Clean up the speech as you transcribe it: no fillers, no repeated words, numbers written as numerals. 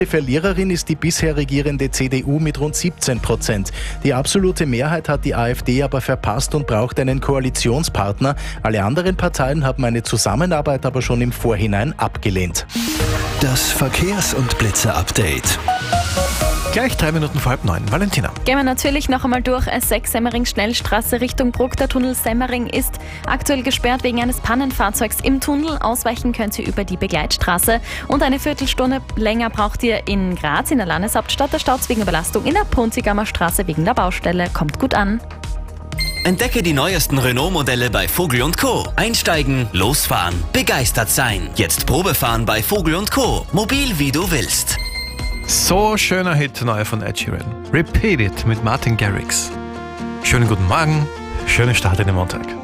Die Verliererin ist die bisher regierende CDU mit rund 17%. Die absolute Mehrheit hat die AfD aber verpasst und braucht einen Koalitionspartner. Alle anderen Parteien haben eine Zusammenarbeit aber schon im Vorhinein abgelehnt. Das Verkehrs- und Blitzer-Update. Gleich 3 Minuten vor 8:30. Valentina. Gehen wir natürlich noch einmal durch. A6 Semmering-Schnellstraße Richtung Bruck. Der Tunnel Semmering ist aktuell gesperrt wegen eines Pannenfahrzeugs im Tunnel. Ausweichen könnt ihr über die Begleitstraße. Und eine Viertelstunde länger braucht ihr in Graz, in der Landeshauptstadt. Der Staut wegen Überlastung in der Punzigammer Straße wegen der Baustelle. Kommt gut an. Entdecke die neuesten Renault-Modelle bei Vogel & Co. Einsteigen, losfahren, begeistert sein. Jetzt Probefahren bei Vogel & Co. Mobil wie du willst. So schöner Hit, neuer von Ed Sheeran. Repeat It mit Martin Garrix. Schönen guten Morgen, schönen Start in den Montag.